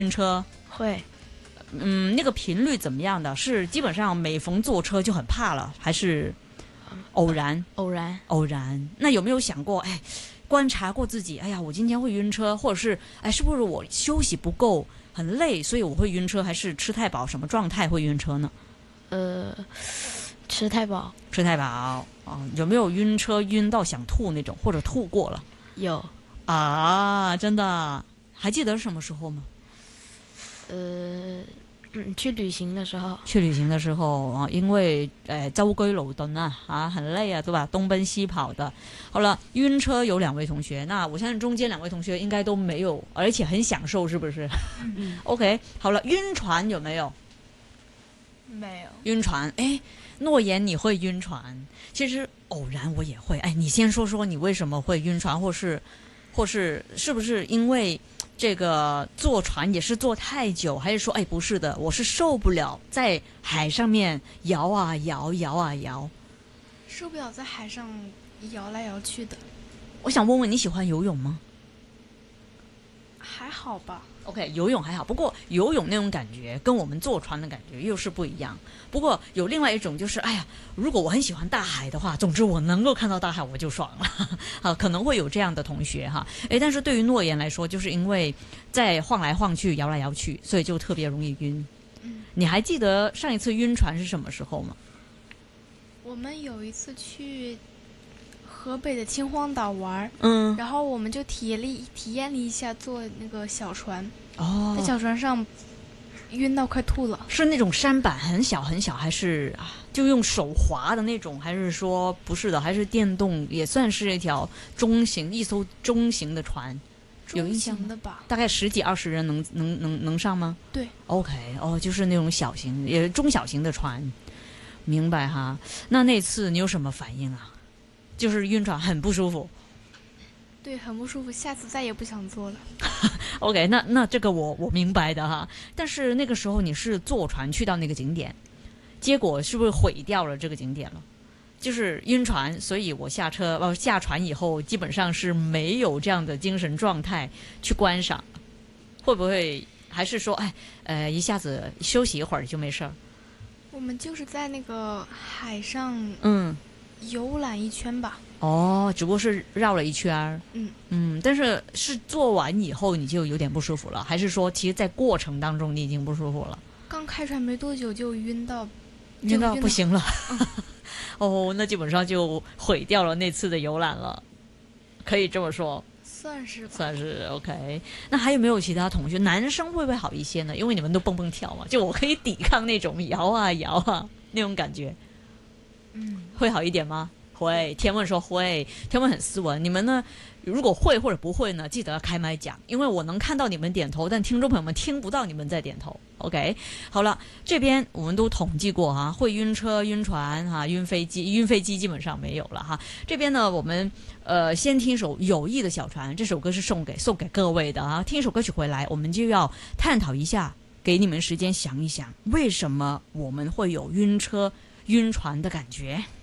晕车？ 会。 那个频率怎么样的？是基本上每逢坐车就很怕了，还是偶然？ 偶然。 那有没有想过，观察过自己？哎呀，我今天会晕车，或者是是不是我休息不够，很累，所以我会晕车？还是吃太饱，什么状态会晕车呢？ 吃太饱。 有没有晕车晕到想吐那种，或者吐过了？ 有啊，真的？还记得是什么时候吗？ 去旅行的时候啊，因为舟車勞頓啊，很累啊，对吧？東奔西跑的。好了，晕車有2位同學，那我相信中間2位同學應該都沒有，而且很享受，是不是？OK， 好了，暈船有沒有？ 沒有。 暈船，諾言你會暈船，其實偶然我也會。你先說說你為什麼會暈船，或是是不是因為這個坐船也是坐太久，還是說不是的，我是受不了在海上面搖啊搖， 受不了在海上搖來搖去的。 我想問問你喜歡游泳嗎？ 還好吧。 OK， 游泳還好，不過游泳那種感覺跟我們坐船的感覺又是不一樣。不過有另外一種就是如果我很喜歡大海的話，總之我能夠看到大海我就爽了可能會有這樣的同學但是對於諾言來說，就是因為在晃來晃去搖來搖去，所以就特別容易暈。你還記得上一次暈船是什麼時候嗎？ 我們有一次去河北的秦皇島玩，然後我們就體驗了一下坐那個小船，在小船上暈到快吐了。 是那種舢板很小很小，還是就用手划的那種，還是說不是的，還是電動，也算是一艘中型的船？有印象的吧？ 大概10幾20人能上嗎？ 對。 OK， 就是那種小型也中小型的船，明白哈？那次你有什麼反應啊？就是暈船很不舒服。 對，很不舒服，下次再也不想坐了。 OK， 那這個我明白的哈。但是那個時候你是坐船去到那個景點，結果是不是毀掉了這個景點了？就是暈船，所以我下船以後基本上是沒有這樣的精神狀態去觀賞，會不會還是說一下子休息一會兒就沒事？ 我們就是在那個海上遊覽一圈吧。 只不過是繞了一圈。但是做完以後你就有點不舒服了，還是說其實在過程當中你已經不舒服了？ 剛開船沒多久就暈到不行了。那基本上就毀掉了那次的遊覽了，可以這麼說。 算是吧。 算是 OK。那還有沒有其他同學？男生會不會好一些呢？因為你們都蹦蹦跳嘛，就我可以抵抗那種搖啊搖啊那種感覺。會好一點嗎？會。天文說會，天文很斯文。你們呢？如果會或者不會呢？記得要開麥講，因為我能看到你們點頭，但聽眾朋友們聽不到你們在點頭。OK， 好了，這邊我們都統計過會暈車、暈船暈飛機基本上沒有了這邊呢，我們先聽首《友誼的小船》，這首歌是送給各位的聽一首歌曲回來，我們就要探討一下，給你們時間想一想，為什麼我們會有暈車、暈船的感覺。